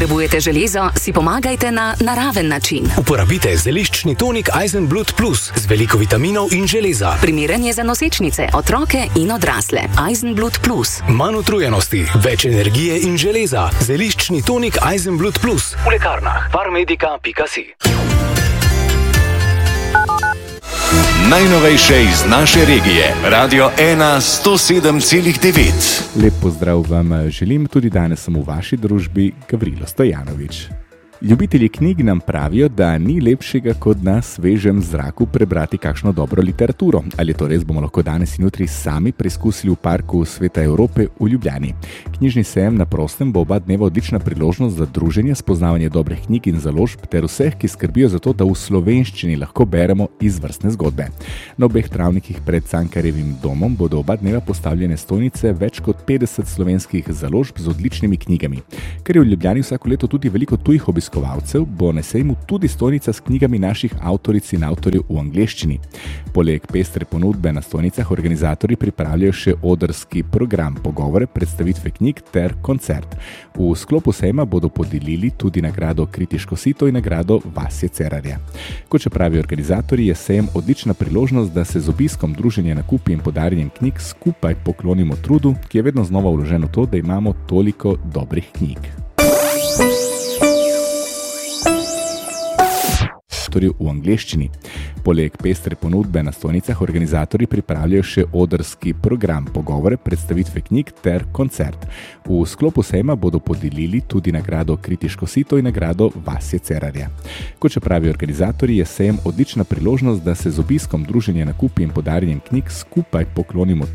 potrebujete železo, si pomagajte na naraven način. Uporabite zeliščni tonik Eisenblut Plus z veliko vitaminov in železa. Primeren je za nosečnice, otroke in odrasle. Eisenblut Plus. Manj utrujenosti, več energije in železa. Zeliščni tonik Eisenblut Plus. V lekarnah parmedica.si. Najnovejše iz naše regije. Radio 1 107,9. Lep pozdrav vam želim, tudi danes sem v vaši družbi, Gavrilo Stojanovič. Ljubitelji knjig nam pravijo, da ni lepšega kot na svežem zraku prebrati kakšno dobro literaturo. Ali to res, bomo lahko danes in jutri sami preizkusili v Parku Sveta Evrope v Ljubljani. Knjižni sejem na prostem bo oba dneva odlična priložnost za druženje, spoznavanje dobrih knjig in založb ter vseh, ki skrbijo za to, da v slovenščini lahko beremo izvrstne zgodbe. Na obeh travnikih pred Cankarjevim domom bodo oba dneva postavljene stojnice več kot 50 slovenskih založb z odličnimi knjigami. Ker je v Ljubljani vsako leto tudi veliko tujih obiskovalcev, bo na sejmu tudi stojnica s knjigami naših avtoric in avtorjev v angleščini. Poleg pestre ponudbe na stojnicah organizatorji pripravljajo še odrski program, pogovore, predstavitve knjig ter koncert. V sklopu sejma bodo podelili tudi nagrado Kritiško sito in nagrado Vasje Cerarja. Kot še pravi organizatorji, je sejem odlična priložnost, da se z obiskom, druženja, nakupi in podarjanjem knjig skupaj poklonimo trudu, ki je vedno znova vložen v to, da imamo toliko dobrih knjig. V angleščini. Poleg pestre ponudbe na stojnicah organizatorji pripravljajo še odrski program, pogovore, predstavitve knjig ter koncert. V sklopu sejma bodo podelili tudi nagrado Kritiško sito in nagrado Vasje Cerarja. Kot še pravi organizatorji, je sejem odlična priložnost, da se z obiskom, druženja, nakupi in podarjanjem knjig skupaj poklonimo